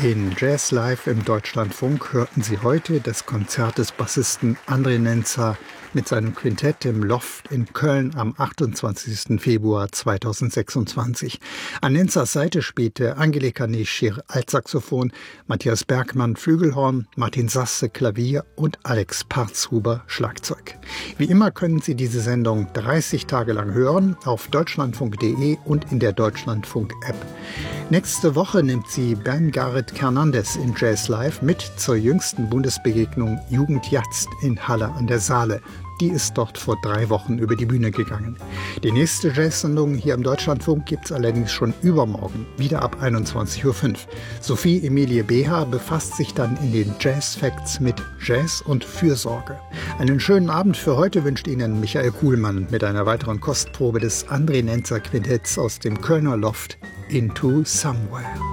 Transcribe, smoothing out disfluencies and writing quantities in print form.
In Jazz Live im Deutschlandfunk hörten Sie heute das Konzert des Bassisten André Nenza mit seinem Quintett im Loft in Köln am 28. Februar 2026. An Nenzas Seite spielte Angelika Nischir Altsaxophon, Matthias Bergmann Flügelhorn, Martin Sasse Klavier und Alex Parzhuber Schlagzeug. Wie immer können Sie diese Sendung 30 Tage lang hören auf deutschlandfunk.de und in der Deutschlandfunk-App. Nächste Woche nimmt sie Berngareth Hernandez in Jazz Live mit zur jüngsten Bundesbegegnung Jugend Jazzt in Halle an der Saale. Die ist dort vor 3 Wochen über die Bühne gegangen. Die nächste Jazz-Sendung hier im Deutschlandfunk gibt es allerdings schon übermorgen, wieder ab 21.05 Uhr. Sophie Emilie Beha befasst sich dann in den Jazz Facts mit Jazz und Fürsorge. Einen schönen Abend für heute wünscht Ihnen Michael Kuhlmann mit einer weiteren Kostprobe des André Nenza Quintetts aus dem Kölner Loft Into Somewhere.